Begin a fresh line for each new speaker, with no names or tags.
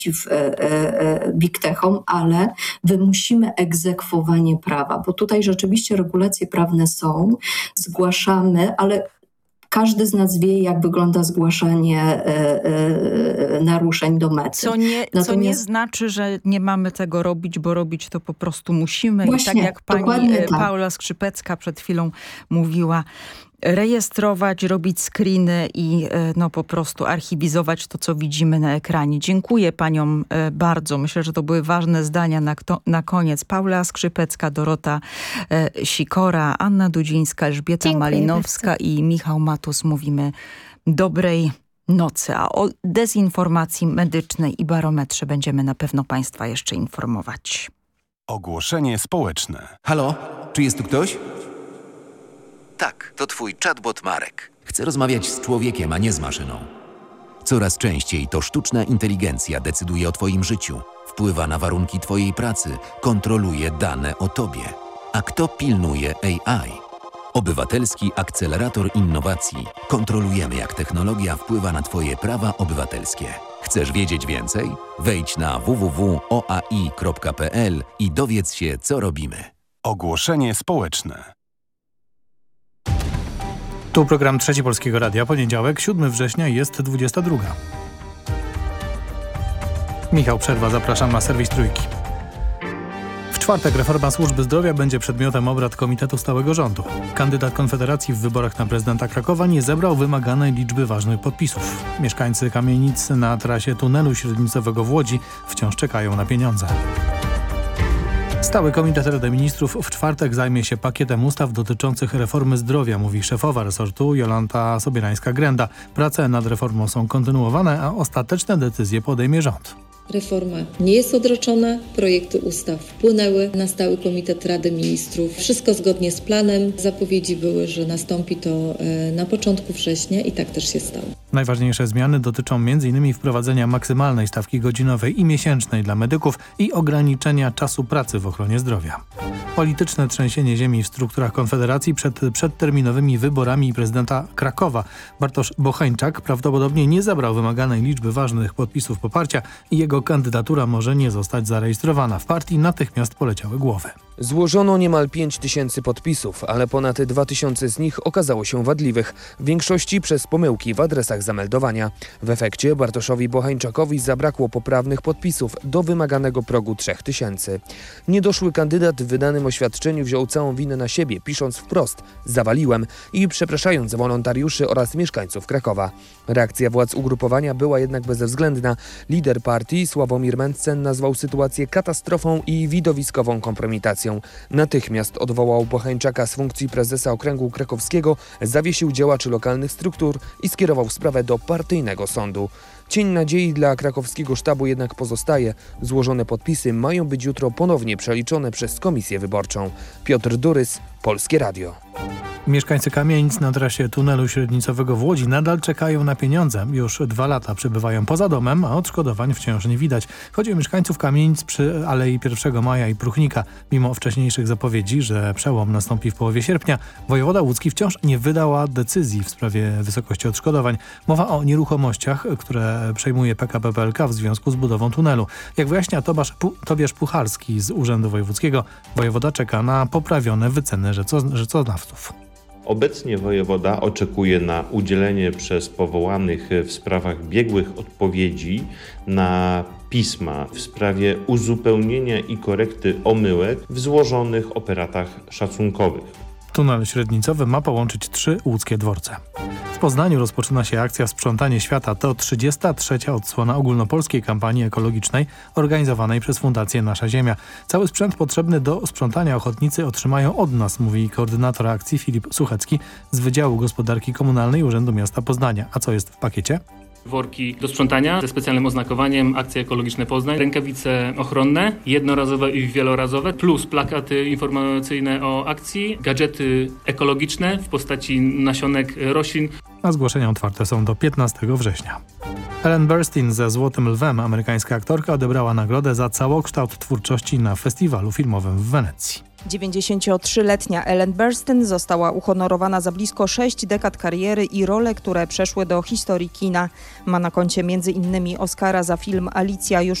przeciw big techom, ale wymusimy egzekwowanie prawa, bo tutaj rzeczywiście regulacje prawne są, zgłaszamy, ale każdy z nas wie, jak wygląda zgłaszanie naruszeń do mety.
Co nie znaczy, że nie mamy tego robić, bo robić to po prostu musimy.
Właśnie,
i tak jak pani
tak.
Paula Skrzypecka przed chwilą mówiła, rejestrować, robić screeny i po prostu archiwizować to, co widzimy na ekranie. Dziękuję paniom bardzo. Myślę, że to były ważne zdania na koniec. Paula Skrzypecka, Dorota Sikora, Anna Dudzińska, Elżbieta Malinowska bardzo. I Michał Matus. Mówimy dobrej nocy. A o dezinformacji medycznej i barometrze będziemy na pewno państwa jeszcze informować.
Ogłoszenie społeczne.
Halo? Czy jest tu ktoś?
Tak, to twój chatbot Marek.
Chcę rozmawiać z człowiekiem, a nie z maszyną. Coraz częściej to sztuczna inteligencja decyduje o twoim życiu, wpływa na warunki twojej pracy, kontroluje dane o tobie. A kto pilnuje AI? Obywatelski Akcelerator Innowacji. Kontrolujemy, jak technologia wpływa na twoje prawa obywatelskie. Chcesz wiedzieć więcej? Wejdź na www.oai.pl i dowiedz się, co robimy.
Ogłoszenie społeczne.
Tu program Trzeci Polskiego Radia, poniedziałek, 7 września, jest 22. Michał Przerwa, zapraszam na serwis Trójki. W czwartek reforma służby zdrowia będzie przedmiotem obrad Komitetu Stałego Rządu. Kandydat Konfederacji w wyborach na prezydenta Krakowa nie zebrał wymaganej liczby ważnych podpisów. Mieszkańcy kamienic na trasie tunelu średnicowego w Łodzi wciąż czekają na pieniądze. Stały Komitet Rady Ministrów w czwartek zajmie się pakietem ustaw dotyczących reformy zdrowia, mówi szefowa resortu Jolanta Sobierańska-Grenda. Prace nad reformą są kontynuowane, a ostateczne decyzje podejmie rząd.
Reforma nie jest odroczona, projekty ustaw wpłynęły na Stały Komitet Rady Ministrów. Wszystko zgodnie z planem. Zapowiedzi były, że nastąpi to na początku września i tak też się stało.
Najważniejsze zmiany dotyczą m.in. wprowadzenia maksymalnej stawki godzinowej i miesięcznej dla medyków i ograniczenia czasu pracy w ochronie zdrowia. Polityczne trzęsienie ziemi w strukturach Konfederacji przed przedterminowymi wyborami prezydenta Krakowa. Bartosz Bocheńczak prawdopodobnie nie zabrał wymaganej liczby ważnych podpisów poparcia i jego kandydatura może nie zostać zarejestrowana. W partii natychmiast poleciały głowy.
Złożono niemal 5000 podpisów, ale ponad 2000 z nich okazało się wadliwych, w większości przez pomyłki w adresach zameldowania. W efekcie Bartoszowi Bocheńczakowi zabrakło poprawnych podpisów do wymaganego progu 3000. Niedoszły kandydat w wydanym oświadczeniu wziął całą winę na siebie, pisząc wprost „zawaliłem” i przepraszając wolontariuszy oraz mieszkańców Krakowa. Reakcja władz ugrupowania była jednak bezwzględna. Lider partii Sławomir Mencen nazwał sytuację katastrofą i widowiskową kompromitacją. Natychmiast odwołał Bocheńczaka z funkcji prezesa okręgu krakowskiego, zawiesił działaczy lokalnych struktur i skierował sprawę do partyjnego sądu. Cień nadziei dla krakowskiego sztabu jednak pozostaje. Złożone podpisy mają być jutro ponownie przeliczone przez komisję wyborczą. Piotr Durys, Polskie Radio.
Mieszkańcy kamienic na trasie tunelu średnicowego w Łodzi nadal czekają na pieniądze. Już 2 lata przebywają poza domem, a odszkodowań wciąż nie widać. Chodzi o mieszkańców kamienic przy Alei 1 Maja i Pruchnika. Mimo wcześniejszych zapowiedzi, że przełom nastąpi w połowie sierpnia, wojewoda łódzki wciąż nie wydała decyzji w sprawie wysokości odszkodowań. Mowa o nieruchomościach, które przejmuje PKP PLK w związku z budową tunelu. Jak wyjaśnia Tobiasz Puchalski z Urzędu Wojewódzkiego, wojewoda czeka na poprawione wyceny rzeczoznawców.
Obecnie wojewoda oczekuje na udzielenie przez powołanych w sprawach biegłych odpowiedzi na pisma w sprawie uzupełnienia i korekty omyłek w złożonych operatach szacunkowych.
Tunel średnicowy ma połączyć 3 łódzkie dworce. W Poznaniu rozpoczyna się akcja Sprzątanie Świata. To 33. odsłona ogólnopolskiej kampanii ekologicznej organizowanej przez Fundację Nasza Ziemia. Cały sprzęt potrzebny do sprzątania ochotnicy otrzymają od nas, mówi koordynator akcji Filip Suchecki z Wydziału Gospodarki Komunalnej Urzędu Miasta Poznania. A co jest w pakiecie?
Worki do sprzątania ze specjalnym oznakowaniem Akcje Ekologiczne Poznań, rękawice ochronne, jednorazowe i wielorazowe, plus plakaty informacyjne o akcji, gadżety ekologiczne w postaci nasionek roślin.
A zgłoszenia otwarte są do 15 września. Ellen Burstyn ze Złotym Lwem, amerykańska aktorka, odebrała nagrodę za całokształt twórczości na festiwalu filmowym w Wenecji.
93-letnia Ellen Burstyn została uhonorowana za blisko 6 dekad kariery i role, które przeszły do historii kina. Ma na koncie m.in. Oscara za film Alicja już